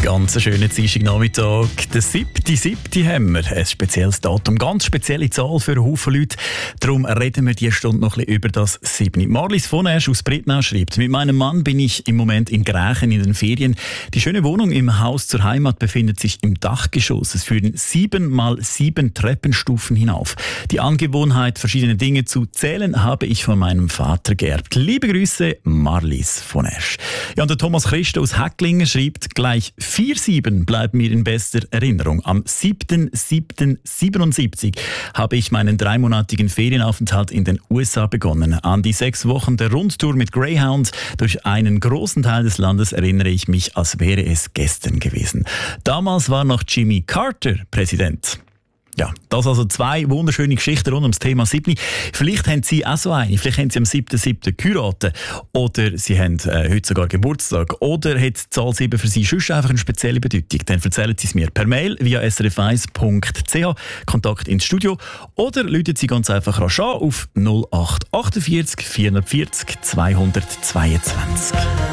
Ganz schönen Dienstagnachmittag. Der 7.7. haben wir. Ein spezielles Datum, ganz spezielle Zahl für einen Haufen Leute. Darum reden wir diese Stunde noch ein bisschen über das 7. Marlies von Esch aus Brittnau schreibt: Mit meinem Mann bin ich im Moment in Grächen in den Ferien. Die schöne Wohnung im Haus zur Heimat befindet sich im Dachgeschoss. Es führen 7x7 Treppenstufen hinauf. Die Angewohnheit, verschiedene Dinge zu zählen, habe ich von meinem Vater geerbt. Liebe Grüße, Marlies von Esch. Ja, und der Thomas Christo aus Häcklingen schreibt gleich: 4-7 bleibt mir in bester Erinnerung. Am 7.7.77 habe ich meinen 3-monatigen Ferienaufenthalt in den USA begonnen. An die 6 Wochen der Rundtour mit Greyhound durch einen großen Teil des Landes erinnere ich mich, als wäre es gestern gewesen. Damals war noch Jimmy Carter Präsident. Ja, das also 2 wunderschöne Geschichten rund ums Thema 7. Vielleicht haben Sie auch so eine. Vielleicht haben Sie am 7.7. geheiratet. Oder Sie haben heute sogar Geburtstag. Oder hat die Zahl 7 für Sie sonst einfach eine spezielle Bedeutung? Dann erzählen Sie es mir per Mail via srf1.ch, Kontakt ins Studio. Oder rufen Sie ganz einfach rasch an auf 0848 440 222.